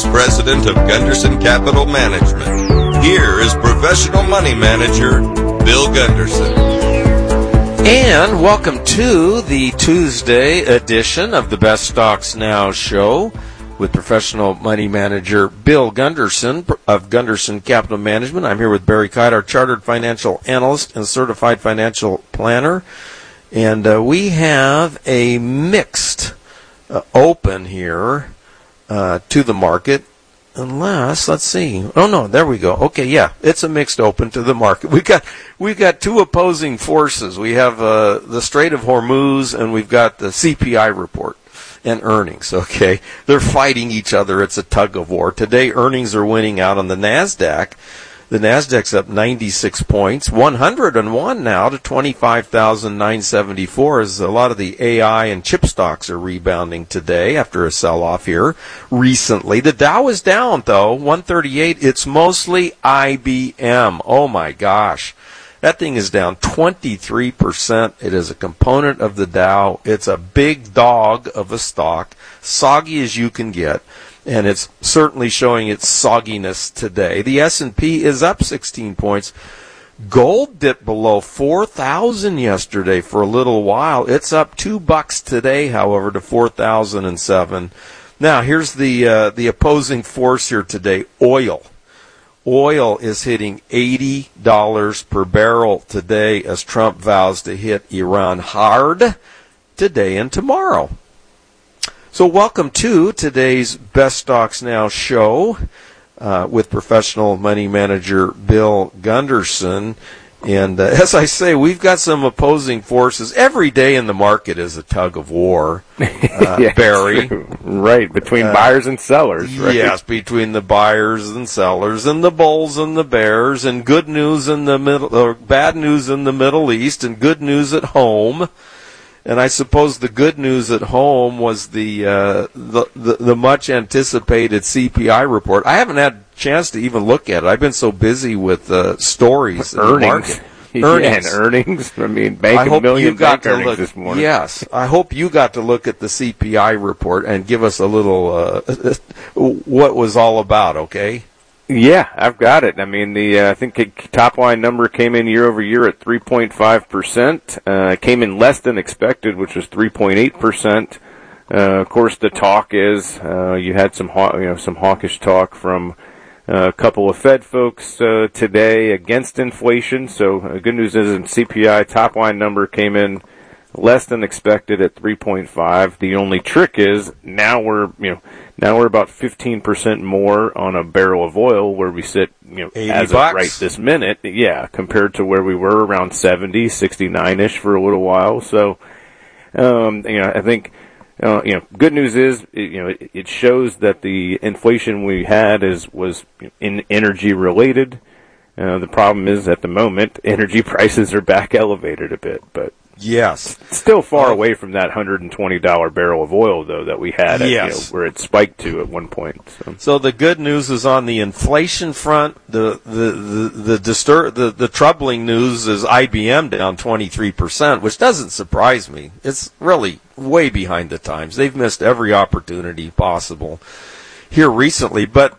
President of Gunderson Capital Management. Here is professional money manager, Bill Gunderson. And welcome to the Tuesday edition of the Best Stocks Now show with professional money manager Bill Gunderson of Gunderson Capital Management. I'm here with Barry Kite, our chartered financial analyst and certified financial planner. And we have a mixed open here to the market. Unless, let's see. Oh no, there we go. Okay, yeah, it's a mixed open to the market. We've got two opposing forces. We have the Strait of Hormuz, and we've got the CPI report and earnings. Okay, they're fighting each other. It's a tug of war. Today, earnings are winning out on the Nasdaq. The Nasdaq's up 96 points, 101 now to 25,974 as a lot of the AI and chip stocks are rebounding today after a sell-off here recently. The Dow is down, though, 138. It's mostly IBM. Oh, my gosh. That thing is down 23%. It is a component of the Dow. It's a big dog of a stock, soggy as you can get. And it's certainly showing its sogginess today. The S&P is up 16 points. Gold dipped below 4,000 yesterday for a little while. It's up $2 today, however, to 4,007. Now, here's the opposing force here today, oil. Oil is hitting $80 per barrel today as Trump vows to hit Iran hard today and tomorrow. So welcome to today's Best Stocks Now show with professional money manager Bill Gunderson. And as I say, we've got some opposing forces. Every day in the market is a tug of war, yeah, Barry. Right, between buyers and sellers, right? Yes, between the buyers and sellers and the bulls and the bears and good news in the middle, or bad news in the Middle East and good news at home. And I suppose the good news at home was the much anticipated CPI report. I haven't had a chance to even look at it. I've been so busy with stories in the market. Earnings. Yeah, and earnings. I mean, bank a million bank earnings this morning. Yes, I hope you got to look at the CPI report and give us a little what was all about. Okay. Yeah, I've got it. I mean, I think the top line number came in year over year at 3.5%. Came in less than expected, which was 3.8%. Of course, the talk is you had some hawkish talk from a couple of Fed folks today against inflation. So good news is in CPI top line number came in less than expected at 3.5. The only trick is now we're about 15% more on a barrel of oil where we sit, as of right this minute. Yeah, compared to where we were around 70, 69-ish for a little while. So, I think, good news is, it shows that the inflation we had was in energy related. The problem is at the moment, energy prices are back elevated a bit, but. Yes. Still far away from that $120 barrel of oil, though, that we had at, where it spiked to at one point. So the good news is on the inflation front. The troubling news is IBM down 23%, which doesn't surprise me. It's really way behind the times. They've missed every opportunity possible here recently. But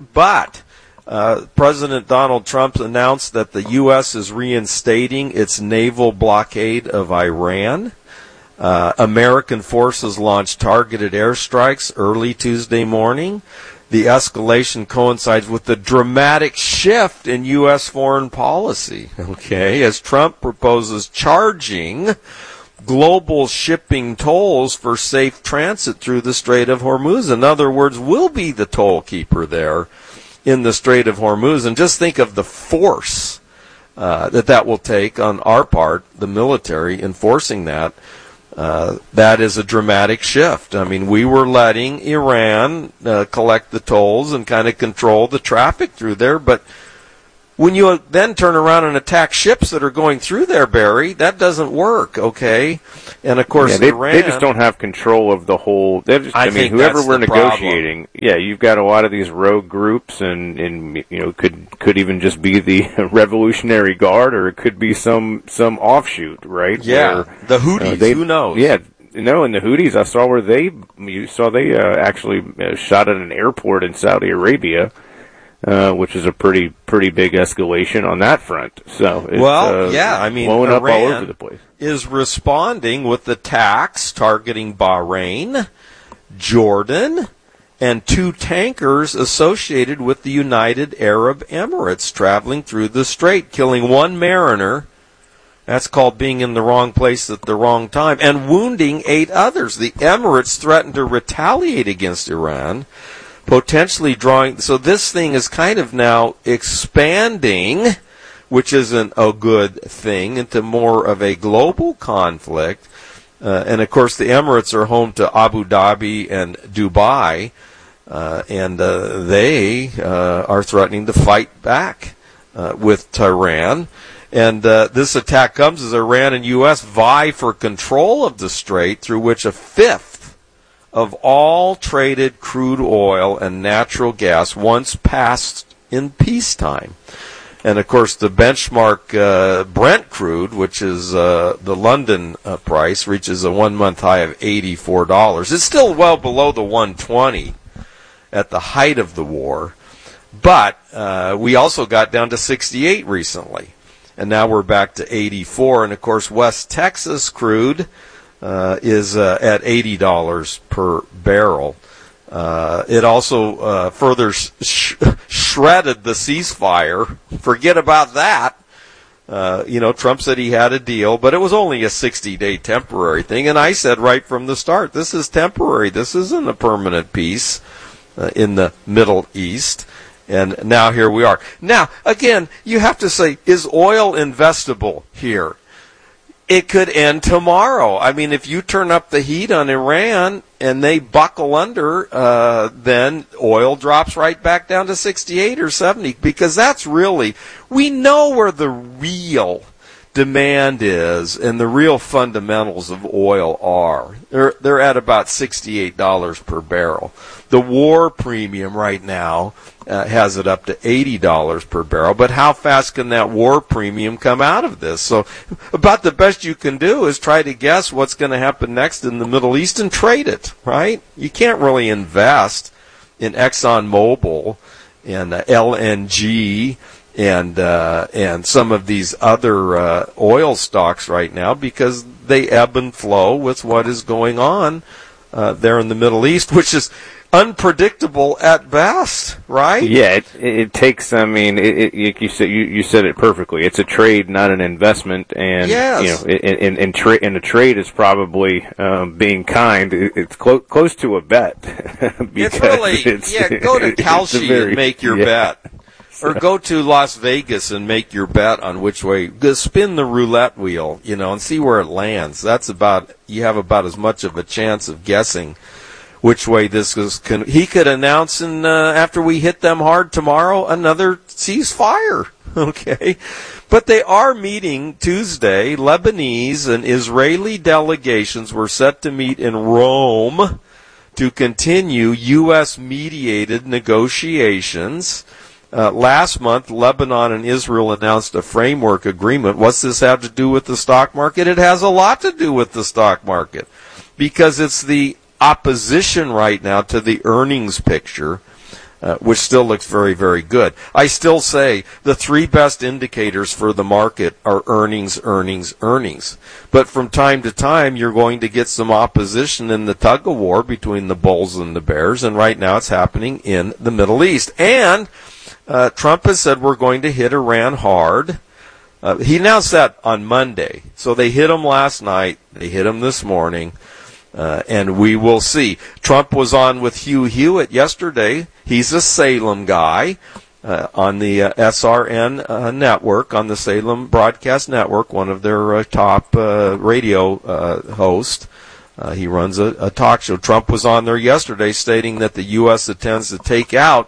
President Donald Trump announced that the U.S. is reinstating its naval blockade of Iran. American forces launched targeted airstrikes early Tuesday morning. The escalation coincides with the dramatic shift in U.S. foreign policy, as Trump proposes charging global shipping tolls for safe transit through the Strait of Hormuz. In other words, we'll be the toll keeper there in the Strait of Hormuz, and just think of the force that will take on our part, the military, enforcing that. That is a dramatic shift. I mean, we were letting Iran collect the tolls and kind of control the traffic through there, but when you then turn around and attack ships that are going through there, Barry, that doesn't work, okay? And, of course, Iran... They just don't have control of the whole... whoever we're negotiating, you've got a lot of these rogue groups, and could even just be the Revolutionary Guard, or it could be some offshoot, right? Yeah, the Houthis, who knows? Yeah, No, and the Houthis, I saw where they actually shot at an airport in Saudi Arabia, which is a pretty big escalation on that front. So, it's, blowing up all over the place. Is responding with attacks targeting Bahrain, Jordan, and 2 tankers associated with the United Arab Emirates traveling through the strait, killing 1 mariner. That's called being in the wrong place at the wrong time, and wounding 8 others. The Emirates threatened to retaliate against Iran, potentially drawing. So this thing is kind of now expanding, which isn't a good thing, into more of a global conflict. And of course, the Emirates are home to Abu Dhabi and Dubai. And they are threatening to fight back with Tehran. And this attack comes as Iran and U.S. vie for control of the strait, through which 1/5 of all traded crude oil and natural gas once passed in peacetime. And, of course, the benchmark Brent crude, which is the London price, reaches a 1-month high of $84. It's still well below the 120 at the height of the war, but we also got down to 68 recently, and now we're back to 84. And of course, West Texas crude is at $80 per barrel. It also further shredded the ceasefire. Forget about that. Trump said he had a deal, but it was only a 60-day temporary thing. And I said right from the start, this is temporary. This isn't a permanent peace in the Middle East. And now here we are. Now, again, you have to say, is oil investable here? It could end tomorrow. I mean, if you turn up the heat on Iran and they buckle under, then oil drops right back down to 68 or 70, because that's really, we know where the real demand is and the real fundamentals of oil are. They're at about $68 per barrel. The war premium right now has it up to $80 per barrel. But how fast can that war premium come out of this? So about the best you can do is try to guess what's going to happen next in the Middle East and trade it, right? You can't really invest in ExxonMobil and LNG and some of these other oil stocks right now, because they ebb and flow with what is going on there in the Middle East, which is unpredictable at best, right? Yeah, it takes. I mean, you said it perfectly. It's a trade, not an investment, and yes. And a trade is probably being kind. It's close to a bet. It's really go to Kalshi and make your bet. Or go to Las Vegas and make your bet on which way. Spin the roulette wheel, and see where it lands. You have about as much of a chance of guessing which way this is. He could announce, after we hit them hard tomorrow, another ceasefire. Okay, but they are meeting Tuesday. Lebanese and Israeli delegations were set to meet in Rome to continue U.S.-mediated negotiations. Last month, Lebanon and Israel announced a framework agreement. What's this have to do with the stock market? It has a lot to do with the stock market, because it's the opposition right now to the earnings picture, which still looks very, very good. I still say the 3 best indicators for the market are earnings, earnings, earnings. But from time to time, you're going to get some opposition in the tug-of-war between the bulls and the bears, and right now it's happening in the Middle East. And Trump has said we're going to hit Iran hard. He announced that on Monday. So they hit him last night. They hit him this morning. And we will see. Trump was on with Hugh Hewitt yesterday. He's a Salem guy on the SRN network, on the Salem Broadcast Network, one of their top radio hosts. He runs a talk show. Trump was on there yesterday stating that the U.S. intends to take out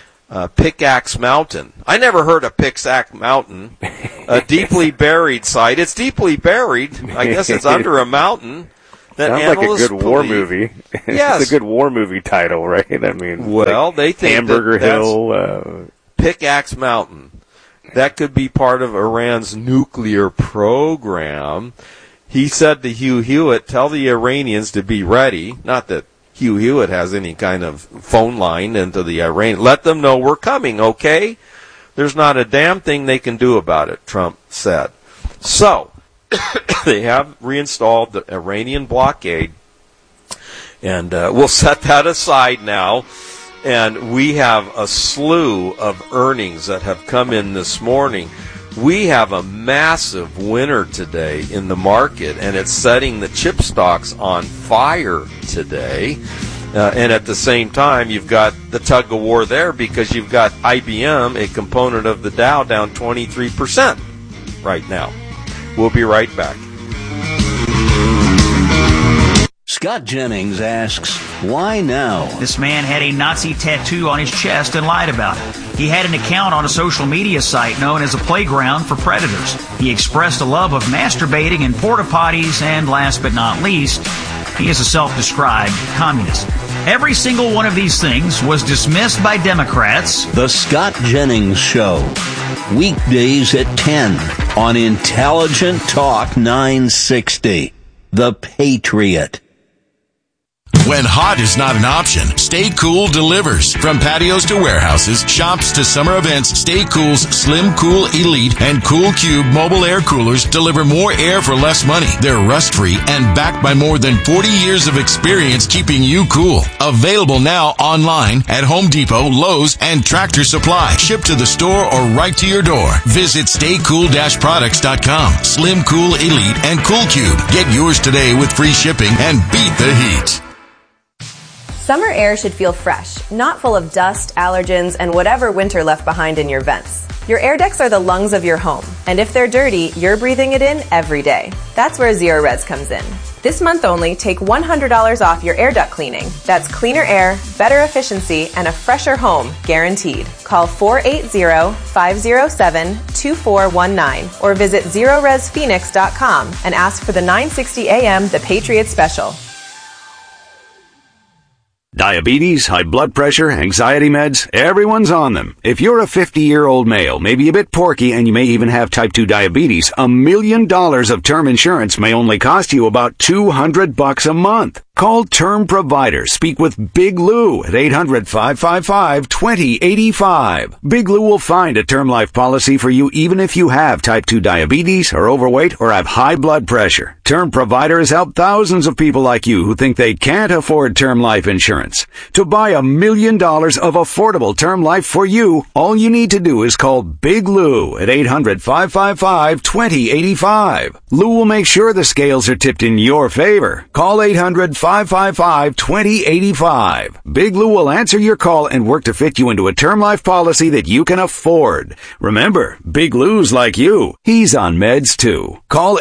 Pickaxe Mountain. I never heard of Pickaxe Mountain, a deeply buried site. It's deeply buried. I guess it's under a mountain. Sounds like a good war movie. Yes. It's a good war movie title, right? I mean, well, they think Hamburger Hill, Pickaxe Mountain. That could be part of Iran's nuclear program. He said to Hugh Hewitt, tell the Iranians to be ready. Not that Hugh Hewitt has any kind of phone line into the Iranian. Let them know we're coming, okay? There's not a damn thing they can do about it, Trump said. So, they have reinstalled the Iranian blockade, and we'll set that aside now. And we have a slew of earnings that have come in this morning. We have a massive winner today in the market, and it's setting the chip stocks on fire today. And at the same time, you've got the tug of war there because you've got IBM, a component of the Dow, down 23% right now. We'll be right back. Scott Jennings asks, why now? This man had a Nazi tattoo on his chest and lied about it. He had an account on a social media site known as a playground for predators. He expressed a love of masturbating in porta potties, and last but not least, he is a self-described communist. Every single one of these things was dismissed by Democrats. The Scott Jennings Show. Weekdays at 10 on Intelligent Talk 960. The Patriot. When hot is not an option, Stay Cool delivers. From patios to warehouses, shops to summer events, Stay Cool's Slim Cool Elite and Cool Cube mobile air coolers deliver more air for less money. They're rust-free and backed by more than 40 years of experience keeping you cool. Available now online at Home Depot, Lowe's, and Tractor Supply. Shipped to the store or right to your door. Visit StayCool-Products.com. Slim Cool Elite and Cool Cube. Get yours today with free shipping and beat the heat. Summer air should feel fresh, not full of dust, allergens, and whatever winter left behind in your vents. Your air decks are the lungs of your home, and if they're dirty, you're breathing it in every day. That's where Zerorez comes in. This month only, take $100 off your air duct cleaning. That's cleaner air, better efficiency, and a fresher home, guaranteed. Call 480-507-2419 or visit ZerorezPhoenix.com and ask for the 960 AM The Patriot Special. Diabetes, high blood pressure, anxiety meds, everyone's on them. If you're a 50-year-old male, maybe a bit porky, and you may even have type 2 diabetes, $1 million of term insurance may only cost you about $200 a month. Call Term Provider. Speak with Big Lou at 800-555-2085. Big Lou will find a term life policy for you even if you have type 2 diabetes, are overweight, or have high blood pressure. Term Provider has helped thousands of people like you who think they can't afford term life insurance. To buy $1 million of affordable term life for you, all you need to do is call Big Lou at 800-555-2085. Lou will make sure the scales are tipped in your favor. Call 800-555-2085. Big Lou will answer your call and work to fit you into a term life policy that you can afford. Remember, Big Lou's like you. He's on meds too. Call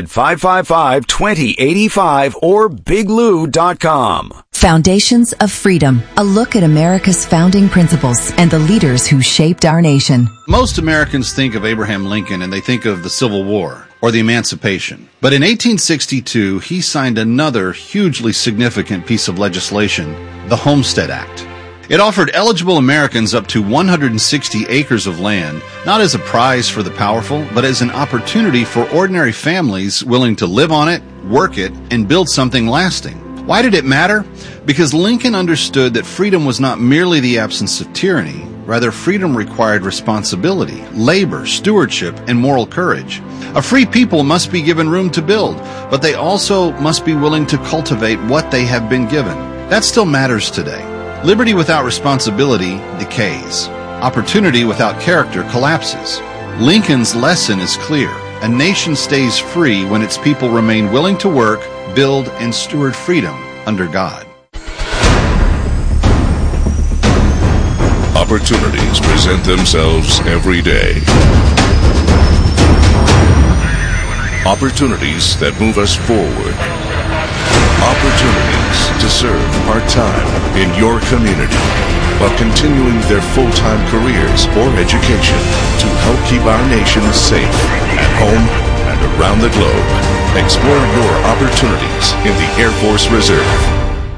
800-555-2085 or biglou.com. Foundations of Freedom, a look at America's founding principles and the leaders who shaped our nation. Most Americans think of Abraham Lincoln and they think of the Civil War or the Emancipation. But in 1862, he signed another hugely significant piece of legislation, the Homestead Act. It offered eligible Americans up to 160 acres of land, not as a prize for the powerful, but as an opportunity for ordinary families willing to live on it, work it, and build something lasting. Why did it matter? Because Lincoln understood that freedom was not merely the absence of tyranny. Rather, freedom required responsibility, labor, stewardship, and moral courage. A free people must be given room to build, but they also must be willing to cultivate what they have been given. That still matters today. Liberty without responsibility decays. Opportunity without character collapses. Lincoln's lesson is clear. A nation stays free when its people remain willing to work, build, and steward freedom under God. Opportunities present themselves every day. Opportunities that move us forward. Opportunities to serve part-time in your community while continuing their full-time careers or education to help keep our nation safe at home and around the globe. Explore your opportunities in the Air Force Reserve.